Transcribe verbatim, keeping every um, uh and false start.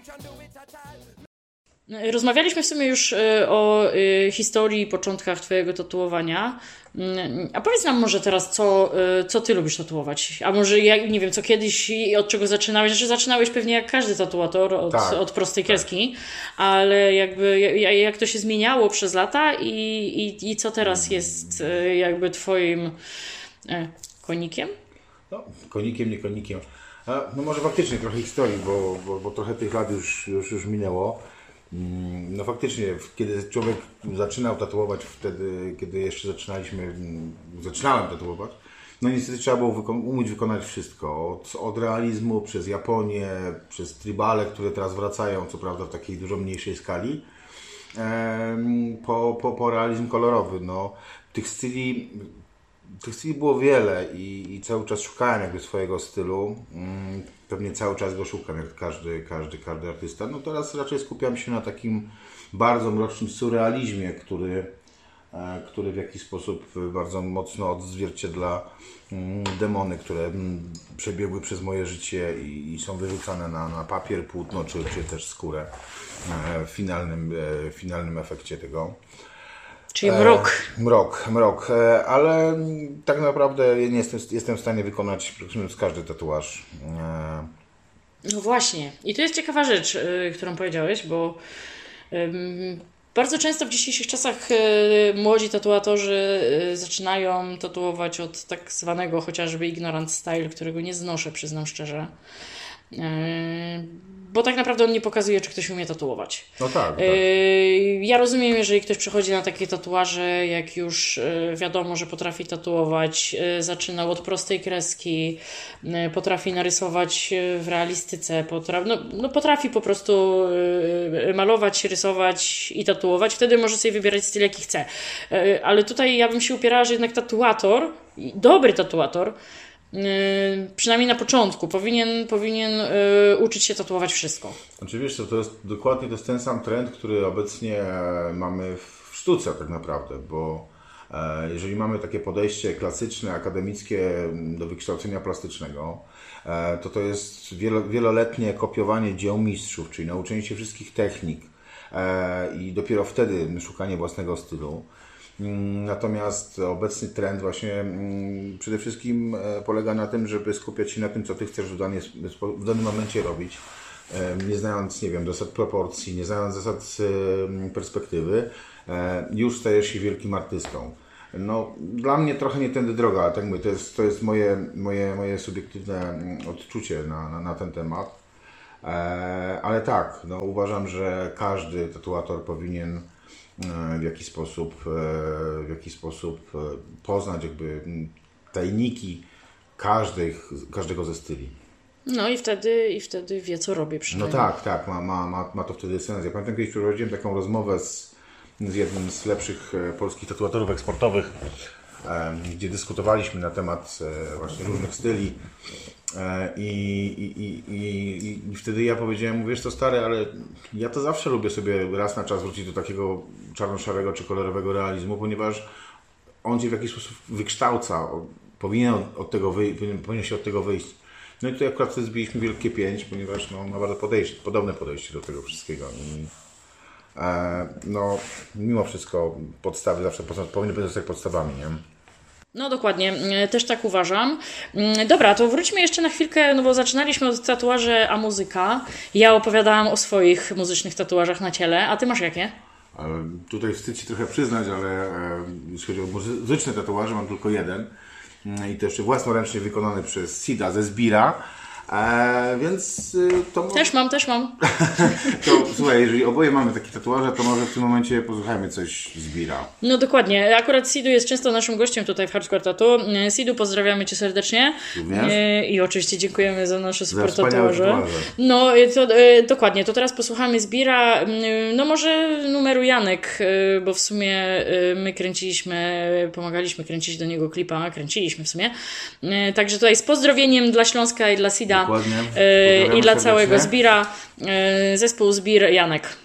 Rozmawialiśmy w sumie już o historii i początkach twojego tatuowania. A powiedz nam może teraz, co, co ty lubisz tatuować? A może, ja nie wiem, co kiedyś i od czego zaczynałeś? Znaczy zaczynałeś pewnie jak każdy tatuator od, tak, od prostej kreski, tak. Ale jakby jak to się zmieniało przez lata i, i, i co teraz jest jakby twoim konikiem? No, konikiem, nie konikiem. A, no może faktycznie trochę historii, bo, bo, bo trochę tych lat już, już, już minęło. No faktycznie, kiedy człowiek zaczynał tatuować, wtedy, kiedy jeszcze zaczynaliśmy, zaczynałem tatuować, no niestety trzeba było wyko- umieć wykonać wszystko. Od, od realizmu, przez Japonię, przez tribale, które teraz wracają, co prawda w takiej dużo mniejszej skali, em, po, po, po realizm kolorowy. No, tych styli, tych styli było wiele i, i cały czas szukałem jakby swojego stylu. Pewnie cały czas go szukam, jak każdy, każdy, każdy artysta. No teraz raczej skupiam się na takim bardzo mrocznym surrealizmie, który, który w jakiś sposób bardzo mocno odzwierciedla demony, które przebiegły przez moje życie i, i są wyrzucane na, na papier, płótno czy, czy też skórę w finalnym, finalnym efekcie tego. Czyli mrok. E, mrok, mrok, e, ale tak naprawdę nie jestem, jestem w stanie wykonać z każdy tatuaż. E. No właśnie. I to jest ciekawa rzecz, y, którą powiedziałeś, bo y, bardzo często w dzisiejszych czasach y, młodzi tatuatorzy y, zaczynają tatuować od tak zwanego chociażby ignorant style, którego nie znoszę, przyznam szczerze. Y, Bo tak naprawdę on nie pokazuje, czy ktoś umie tatuować. No tak, tak. Ja rozumiem, jeżeli ktoś przychodzi na takie tatuaże, jak już wiadomo, że potrafi tatuować, zaczynał od prostej kreski, potrafi narysować w realistyce, potrafi, no, no potrafi po prostu malować, rysować i tatuować, wtedy może sobie wybierać styl, jaki chce. Ale tutaj ja bym się upierała, że jednak tatuator, dobry tatuator, Yy, przynajmniej na początku powinien, powinien yy, uczyć się tatuować wszystko. Znaczy wiesz co, to jest dokładnie to jest ten sam trend, który obecnie mamy w sztuce tak naprawdę, bo e, jeżeli mamy takie podejście klasyczne, akademickie do wykształcenia plastycznego, e, to to jest wielo, wieloletnie kopiowanie dzieł mistrzów, czyli nauczenie się wszystkich technik e, i dopiero wtedy szukanie własnego stylu. Natomiast obecny trend właśnie przede wszystkim polega na tym, żeby skupiać się na tym, co Ty chcesz w, danie, w danym momencie robić, nie znając, nie wiem, zasad proporcji, nie znając zasad perspektywy, już stajesz się wielkim artystą. No, dla mnie trochę nie tędy droga, ale tak mówię, to jest, to jest moje, moje, moje subiektywne odczucie na, na, na ten temat. Ale tak, no, uważam, że każdy tatuator powinien w jaki sposób, w jaki sposób poznać jakby tajniki każdych, każdego ze styli. No i wtedy, i wtedy wie, co robi przynajmniej. No tak, tak, ma, ma, ma, ma to wtedy sens. Ja pamiętam, kiedyś prowadziłem taką rozmowę z, z jednym z lepszych polskich tatuatorów eksportowych, gdzie dyskutowaliśmy na temat właśnie różnych styli. I, i, i, i, I wtedy ja powiedziałem mu, wiesz co stary, ale ja to zawsze lubię sobie raz na czas wrócić do takiego czarno-szarego czy kolorowego realizmu, ponieważ on cię w jakiś sposób wykształca, powinien od tego wyjść, powinien się od tego wyjść. No i tutaj akurat zbiliśmy wielkie pięć, ponieważ no, on ma bardzo podejście, podobne podejście do tego wszystkiego. I, e, no mimo wszystko podstawy zawsze powinny być podstawami, nie? No dokładnie, też tak uważam. Dobra, to wróćmy jeszcze na chwilkę, no bo zaczynaliśmy od tatuaży a muzyka. Ja opowiadałam o swoich muzycznych tatuażach na ciele, a ty masz jakie? Tutaj wstyd się trochę przyznać, ale jeśli chodzi o muzyczne tatuaże, mam tylko jeden. I to jeszcze własnoręcznie wykonany przez Sida ze Zbira. E, więc to może... Też mam, też mam. To słuchaj, jeżeli oboje mamy takie tatuaże, to może w tym momencie posłuchajmy coś z Bira. No dokładnie. Akurat Sidu jest często naszym gościem tutaj w Hardcore Tattoo. Sidu, pozdrawiamy Cię serdecznie. Również? I oczywiście dziękujemy za nasze super za tatuaże. No to, dokładnie, to teraz posłuchamy z Bira. No może numeru Janek, bo w sumie my kręciliśmy, pomagaliśmy kręcić do niego klipa, kręciliśmy w sumie. Także tutaj z pozdrowieniem dla Śląska i dla Sida. Dokładnie. I dla całego Zbira, zespół Zbir Janek.